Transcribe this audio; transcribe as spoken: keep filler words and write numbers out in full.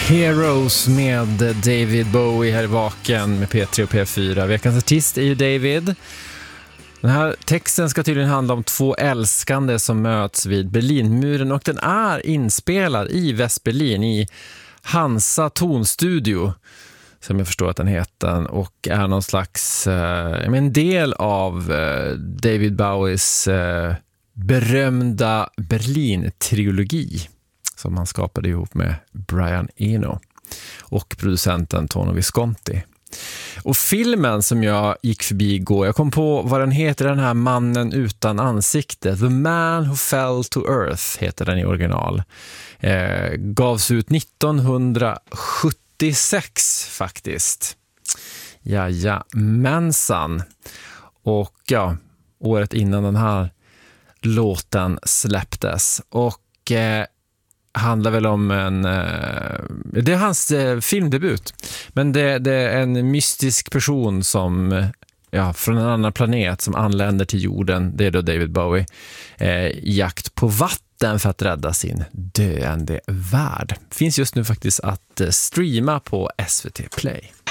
Heroes med David Bowie här i Vaken med P tre och P fyra. Veckans artist är ju David. Den här texten ska tydligen handla om två älskande som möts vid Berlinmuren, och den är inspelad i Västberlin i Hansa tonstudio, som jag förstår att den heter, och är någon slags eh, en del av eh, David Bowies eh, berömda Berlin-trilogi som han skapade ihop med Brian Eno och producenten Tony Visconti. Och filmen som jag gick förbi igår, jag kom på vad den heter, den här Mannen utan ansikte, The Man Who Fell to Earth heter den i original. Eh, gavs ut nittonhundrasjuttiosex faktiskt. Jajamensan. Och ja, året innan den här låten släpptes. Och eh, handlar väl om en eh, det är hans eh, filmdebut, men det, det är en mystisk person som ja, från en annan planet som anländer till jorden. Det är då David Bowie eh, jakt på vatten för att rädda sin döende värld. Finns just nu faktiskt att eh, streama på S V T Play.